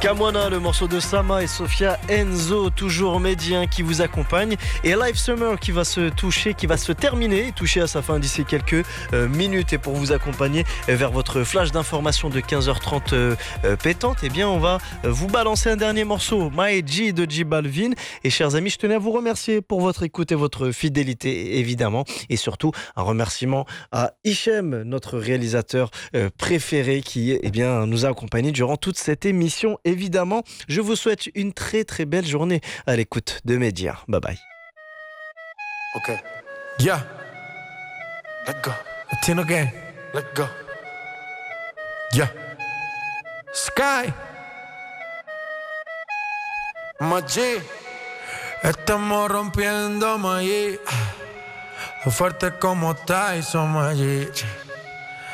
Kamwana, le morceau de Sama et Sofia. Enzo, toujours médien, qui vous accompagne. Et Live Summer qui va se toucher à sa fin d'ici quelques minutes. Et pour vous accompagner vers votre flash d'information de 15h30 pétante, eh bien on va vous balancer un dernier morceau, My G de J Balvin. Et chers amis, je tenais à vous remercier pour votre écoute et votre fidélité, évidemment. Et surtout, un remerciement à Hichem, notre réalisateur préféré, qui nous a accompagnés durant toute cette émission. Évidemment, je vous souhaite une très très belle journée à l'écoute de Média. Bye bye. Ok. Yeah, Let go. Latino gang. Let go. Yeah. Sky. Maggi. Estamos rompiendo Maggi. Fuerte como Tyson Maggi.